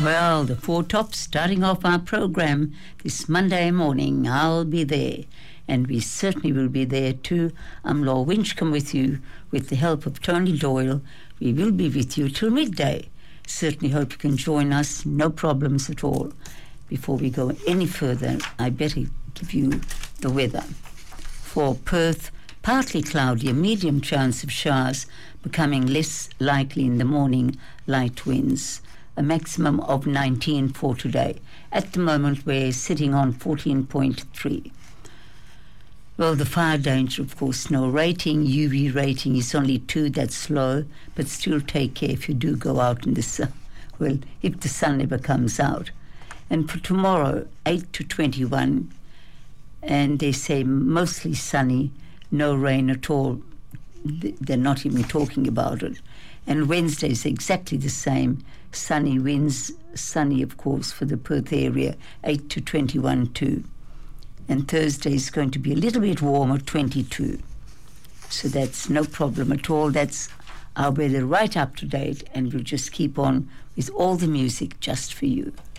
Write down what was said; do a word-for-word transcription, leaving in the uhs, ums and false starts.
Well, the Four Tops starting off our program this Monday morning. I'll be there, and we certainly will be there too. I'm Laura Winchcombe with you with the help of Tony Doyle. We will be with you till midday. Certainly hope you can join us, no problems at all. Before we go any further, I better give you the weather. For Perth, partly cloudy, a medium chance of showers, becoming less likely in the morning, light winds. A maximum of nineteen for today. At the moment, we're sitting on fourteen point three. Well, the fire danger, of course, no rating. U V rating is only two, that's low, but still take care if you do go out in the sun. Well, if the sun ever comes out. And for tomorrow, eight to twenty-one, and they say mostly sunny, no rain at all. They're not even talking about it. And Wednesday is exactly the same. Sunny winds, sunny, of course, for the Perth area, eight to twenty-one too. And Thursday is going to be a little bit warmer, twenty-two. So that's no problem at all. That's our weather right up to date, and we'll just keep on with all the music just for you.